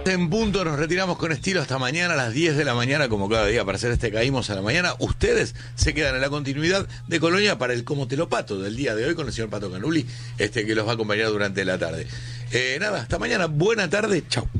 7 en punto, nos retiramos con estilo hasta mañana a las 10 de la mañana, como cada día, para hacer este Caímos a la Mañana. Ustedes se quedan en la continuidad de Colonia para el Como te lo Pato del día de hoy con el señor Pato Canuli, que los va a acompañar durante la tarde. Nada, hasta mañana, buena tarde, chau.